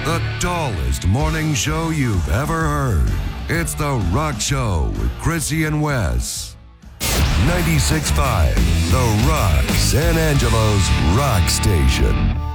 The dullest morning show you've ever heard. It's The Rock Show with Chrissy and Wes. 96.5, The Rock, San Angelo's rock station.